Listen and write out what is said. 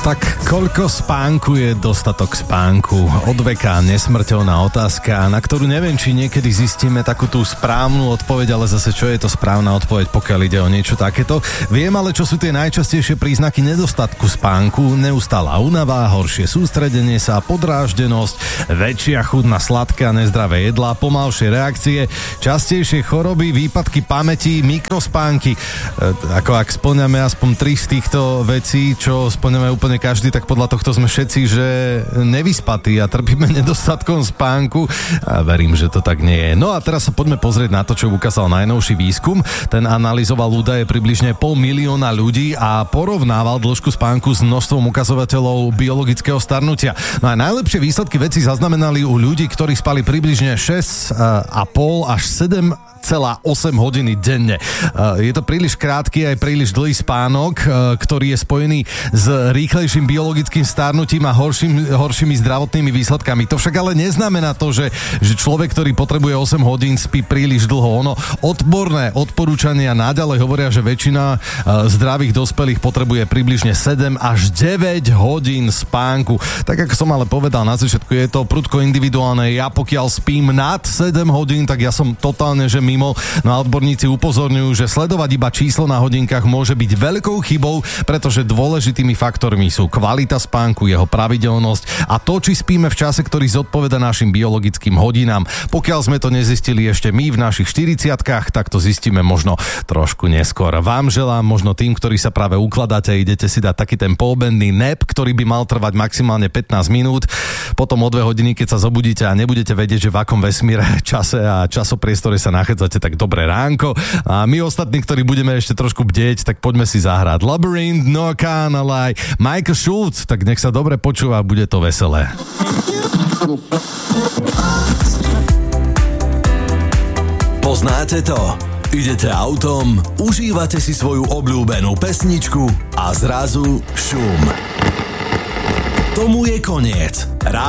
Tak koľko spánku je dostatok spánku? Od veka nesmrteľná otázka, na ktorú neviem, či niekedy zistíme takú tú správnu odpoveď, ale zase čo je to správna odpoveď, pokiaľ ide o niečo takéto. Viem ale, čo sú tie najčastejšie príznaky nedostatku spánku: neustála únava, horšie sústredenie sa, podráždenosť, väčšia chuť na sladké a nezdravé jedlá, pomalšie reakcie, častejšie choroby, výpadky pamäti, mikrospánky. Ako ak spĺňame aspoň 3 z týchto vecí, čo spĺňame úplne každý, tak podľa tohto sme všetci, že nevyspatí a trpíme nedostatkom spánku. A verím, že to tak nie je. No a teraz sa poďme pozrieť na to, čo ukázal najnovší výskum. Ten analyzoval údaje približne 500 000 ľudí a porovnával dĺžku spánku s množstvom ukazovateľov biologického starnutia. No a najlepšie výsledky vedci zaznamenali u ľudí, ktorí spali približne 6,5 až 7,8 hodiny denne. Je to príliš krátky aj príliš dlhý spánok, ktorý je spojený s rýchlejším biologickým starnutím a horšími zdravotnými výsledkami. To však ale neznamená to, že človek, ktorý potrebuje 8 hodín, spí príliš dlho. Odborné odporúčania naďalej hovoria, že väčšina zdravých dospelých potrebuje približne 7 až 9 hodín spánku. Tak ako som ale povedal na začiatku, je to prudko individuálne. Ja pokiaľ spím nad 7 hodín, tak ja som totálne, že mimo. No a odborníci upozorňujú, že sledovať iba číslo na hodinkách môže byť veľkou chybou, pretože dôležitými faktormi sú kvalita spánku, jeho pravidelnosť a to, či spíme v čase, ktorý zodpoveda našim biologickým hodinám. Pokiaľ sme to nezistili ešte my v našich 40-kách, tak to zistíme možno trošku neskôr. Vám želám, možno tým, ktorí sa práve ukladáte, idete si dať taký ten poobedný nap, ktorý by mal trvať maximálne 15 minút. Potom o 2 hodiny, keď sa zobudíte a nebudete vedieť, že v akom vesmíre, čase a časopriestore sa nachádzate, tak dobré ránko. A my ostatní, ktorí budeme ešte trošku bdieť, tak poďme si zahrať Labyrinth, Noah Kahan, ale aj Michael Schultz, tak nech sa dobre počúva, bude to veselé. Poznáte to? Idete autom, užívate si svoju obľúbenú pesničku a zrazu šum. Tomu je koniec.